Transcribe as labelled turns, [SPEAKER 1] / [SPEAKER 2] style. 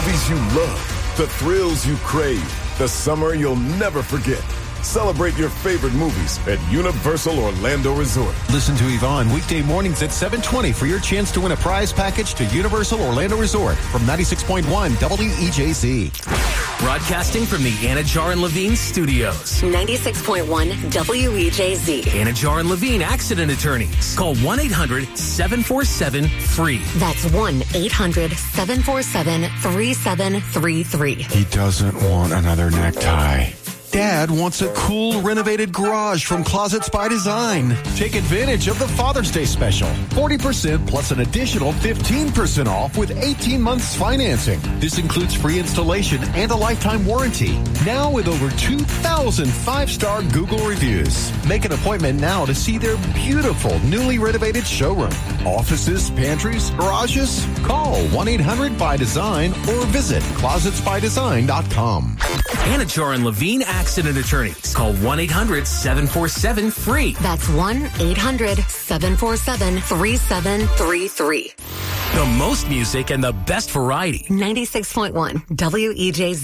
[SPEAKER 1] movies you love, the thrills you crave, the summer you'll never forget. Celebrate your favorite movies at Universal Orlando Resort.
[SPEAKER 2] Listen to Yvonne weekday mornings at 7:20 for your chance to win a prize package to Universal Orlando Resort from 96.1 WEJZ.
[SPEAKER 3] Broadcasting from the Anajar and Levine Studios.
[SPEAKER 4] 96.1 WEJZ.
[SPEAKER 3] Anajar and Levine Accident Attorneys. Call 1-800-747-FREE.
[SPEAKER 4] That's 1-800-747-3733.
[SPEAKER 2] He doesn't want another necktie. Dad wants a cool, renovated garage from Closets by Design. Take advantage of the Father's Day special. 40% plus an additional 15% off with 18 months financing. This includes free installation and a lifetime warranty. Now with over 2,000 five-star Google reviews. Make an appointment now to see their beautiful, newly renovated showroom. Offices, pantries, garages? Call 1-800-BY-DESIGN or visit closetsbydesign.com.
[SPEAKER 3] Anajar and Levine Accident Attorneys. Call 1-800-747-FREE.
[SPEAKER 4] That's 1-800-747-3733.
[SPEAKER 3] The most music and the best variety.
[SPEAKER 4] 96.1 WEJZ.